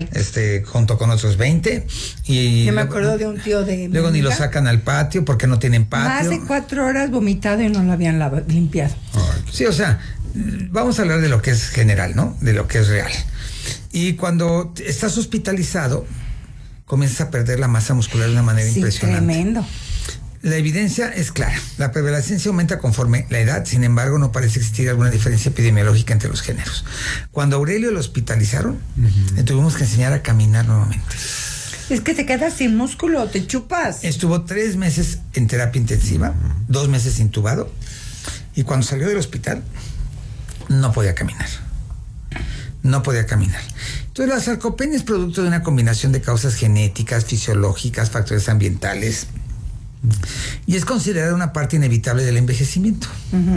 junto con otros 20. Y yo me acuerdo de un tío de... Luego ni lo sacan al patio porque no tienen patio. Más de 4 horas vomitado y no lo habían limpiado. Sí, o sea, vamos a hablar de lo que es general, ¿no? De lo que es real. Y cuando estás hospitalizado, comienzas a perder la masa muscular de una manera impresionante. Tremendo. La evidencia es clara. La prevalecencia aumenta conforme la edad, sin embargo, no parece existir alguna diferencia epidemiológica entre los géneros. Cuando a Aurelio lo hospitalizaron, le tuvimos que enseñar a caminar nuevamente. Es que te quedas sin músculo, te chupas. Estuvo 3 meses en terapia intensiva, 2 meses intubado, y cuando salió del hospital, no podía caminar. No podía caminar. Entonces, la sarcopenia es producto de una combinación de causas genéticas, fisiológicas, factores ambientales, y es considerada una parte inevitable del envejecimiento.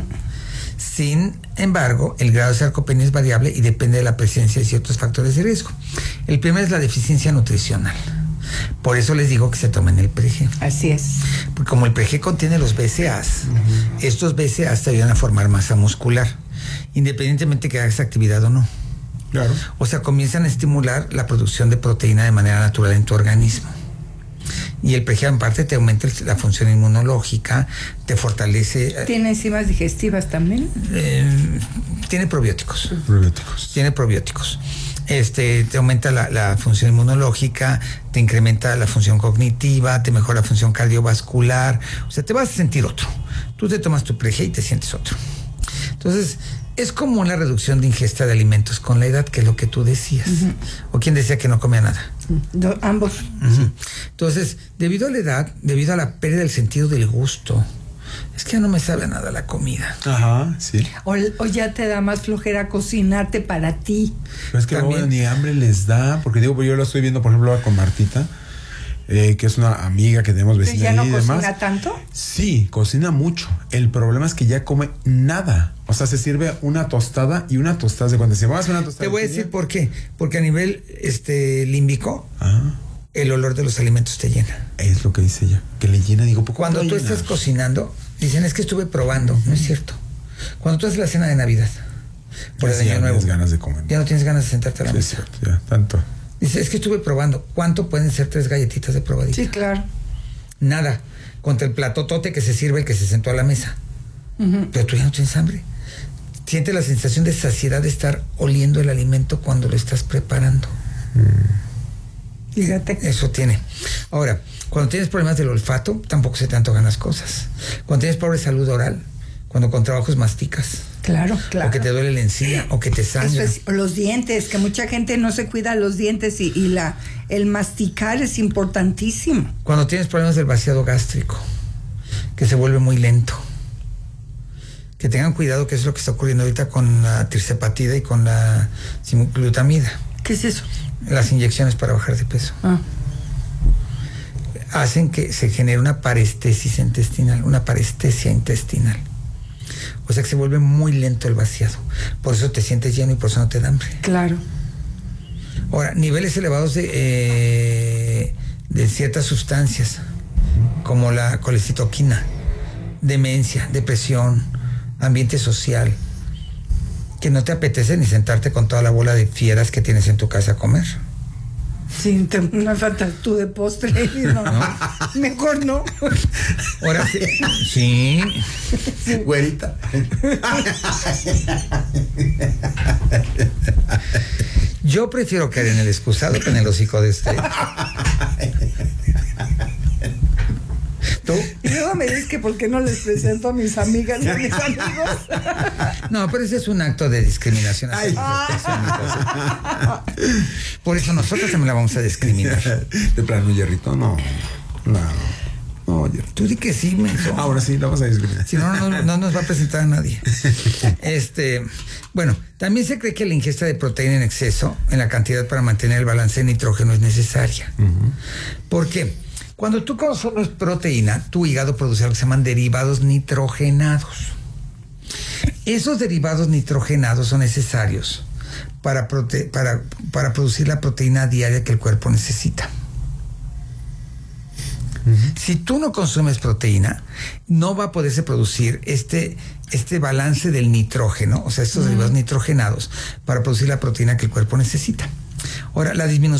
Sin embargo, el grado de sarcopenia es variable y depende de la presencia de ciertos factores de riesgo. El primero es la deficiencia nutricional. Por eso les digo que se tomen el PreG. Así es. Porque como el PreG contiene los BCAAs, estos BCAAs te ayudan a formar masa muscular, independientemente que hagas actividad o no. Claro. O sea, comienzan a estimular la producción de proteína de manera natural en tu organismo. Y el PreG en parte te aumenta la función inmunológica, te fortalece. ¿Tiene enzimas digestivas también? Tiene probióticos. Tiene probióticos. Te aumenta la función inmunológica, te incrementa la función cognitiva, te mejora la función cardiovascular. O sea, te vas a sentir otro. Tú te tomas tu PreG y te sientes otro. Entonces, es como una reducción de ingesta de alimentos con la edad, que es lo que tú decías. O quien decía que no comía nada. Ambos. Entonces, debido a la edad, debido a la pérdida del sentido del gusto, es que ya no me sabe nada la comida. Ajá, sí. O ya te da más flojera cocinarte para ti. Pero es que luego ni hambre les da, porque digo, pues yo lo estoy viendo, por ejemplo, con Martita, que es una amiga que tenemos vecina ¿Ya no y demás. cocina tanto? Sí, cocina mucho. El problema es que ya come nada. O sea, se sirve una tostada y una tostada de cuando se va a hacer una tostada. Te voy a decir por qué. Porque a nivel límbico, el olor de los alimentos te llena. Es lo que dice ella, que le llena. Digo, cuando tú estás cocinando, dicen, es que estuve probando. No es cierto. Cuando tú haces la cena de Navidad, por el Año Nuevo, tienes ganas de comer. Ya no tienes ganas de sentarte a la mesa. Es cierto, ya, tanto. Dice, es que estuve probando. ¿Cuánto pueden ser 3 galletitas de probadita? Sí, claro. Nada. Contra el platotote que se sirve el que se sentó a la mesa. Pero tú ya no tienes hambre. Sientes la sensación de saciedad de estar oliendo el alimento cuando lo estás preparando. Fíjate. Eso tiene. Ahora, cuando tienes problemas del olfato, tampoco se te antojan las cosas. Cuando tienes pobre salud oral, cuando con trabajos masticas. Claro. O que te duele la encía, o que te sangra. Eso es, los dientes, que mucha gente no se cuida los dientes y el masticar es importantísimo. Cuando tienes problemas del vaciado gástrico, que se vuelve muy lento. Que tengan cuidado, que es lo que está ocurriendo ahorita con la tirzepatida y con la glutamida. ¿Qué es eso? Las inyecciones para bajar de peso. Hacen que se genere una parestesia intestinal. O sea que se vuelve muy lento el vaciado. Por eso te sientes lleno y por eso no te da hambre. Claro. Ahora, niveles elevados de ciertas sustancias, como la colecitoquina, demencia, depresión, ambiente social, que no te apetece ni sentarte con toda la bola de fieras que tienes en tu casa a comer. Sí, una falta tú de postre. No. Mejor no. Ahora sí. Güerita. Yo prefiero caer en el excusado que en el hocico de este. ¿Tú? Y luego me dices que por qué no les presento a mis amigas y a mis amigos. No, pero ese es un acto de discriminación. Por eso nosotros también la vamos a discriminar. De plano, Hierrito, no, Hierrito. Tú di que sí, menso. Ahora sí, la vamos a discriminar. Si no, no nos va a presentar a nadie. Bueno, también se cree que la ingesta de proteína en exceso, en la cantidad para mantener el balance de nitrógeno, es necesaria. ¿Por qué? Cuando tú consumes proteína, tu hígado produce lo que se llaman derivados nitrogenados. Esos derivados nitrogenados son necesarios para producir la proteína diaria que el cuerpo necesita. Si tú no consumes proteína, no va a poderse producir este balance del nitrógeno, o sea, estos derivados nitrogenados, para producir la proteína que el cuerpo necesita. Ahora, la disminución